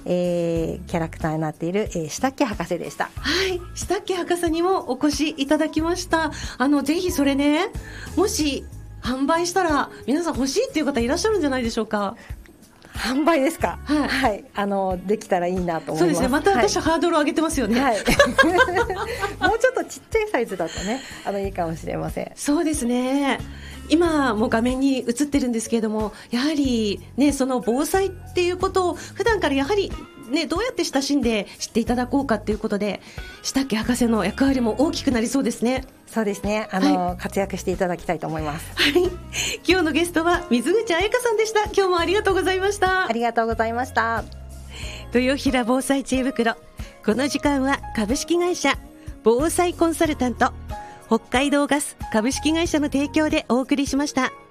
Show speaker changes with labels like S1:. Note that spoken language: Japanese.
S1: キャラクターになっている、下木博士でした。
S2: はい、下木博士にもお越しいただきました。ぜひそれね、もし販売したら皆さん欲しいっていう方いらっしゃるんじゃないでしょうか。
S1: 販売ですか。
S2: はい、
S1: はい、できたらいいなと思います。
S2: そうですね、また私、ハードルを上げてますよね。
S1: はい、もうちょっとちっちゃいサイズだとね、いいかもしれません。
S2: そうですね。今も画面に映ってるんですけれども、やはりね、その防災っていうことを普段からやはりね、どうやって親しんで知っていただこうかということで、下木博士の役割も大きくなりそうですね。
S1: そうですね、活躍していただきたいと思います。
S2: はい、今日のゲストは水口彩香さんでした。今日もありがとうございました。
S1: ありがとうございました。
S2: 豊平防災知恵袋、この時間は株式会社防災コンサルタント北海道ガス株式会社の提供でお送りしました。